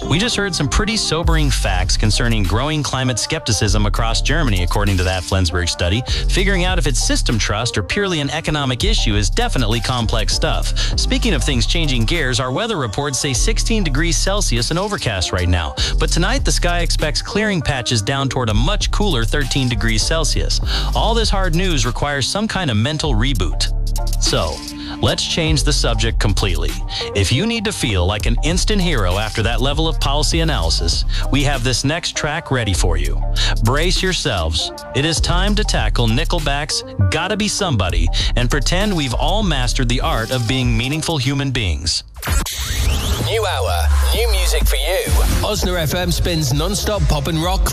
We just heard some pretty sobering facts concerning growing climate skepticism across Germany, according to that Flensburg study. Figuring out if it's system trust or purely an economic issue is definitely complex stuff. Speaking of things changing gears, our weather reports say 16 degrees Celsius and overcast right now. But tonight, the sky expects clearing patches down toward a much cooler 13 degrees Celsius. All this hard news requires some kind of mental reboot. So, let's change the subject completely. If you need to feel like an instant hero after that level of policy analysis, we have this next track ready for you. Brace yourselves. It is time to tackle Nickelback's Gotta Be Somebody and pretend we've all mastered the art of being meaningful human beings. New hour, new music for you. Osna FM spins non-stop pop and rock